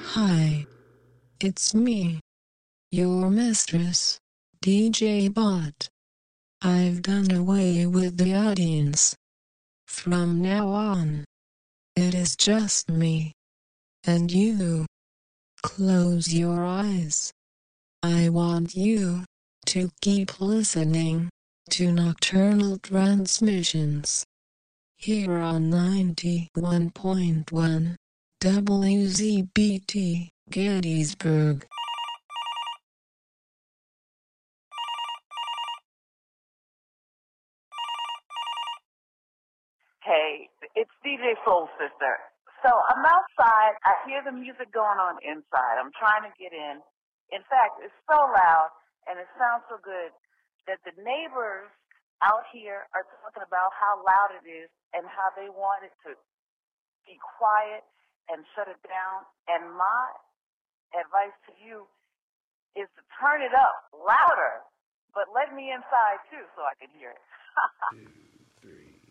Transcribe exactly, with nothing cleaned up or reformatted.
Hi, it's me, your mistress, D J Bot. I've done away with the audience. From now on, it is just me and you. Close your eyes. I want you to keep listening to Nocturnal Transmissions here on ninety-one point one W Z B T Gettysburg. Hey, it's D J Soul Sister. So I'm outside. I hear the music going on inside. I'm trying to get in. In fact, it's so loud and it sounds so good that the neighbors out here are talking about how loud it is and how they want it to be quiet and shut it down. And my advice to you is to turn it up louder, but let me inside too so I can hear it. Two, three.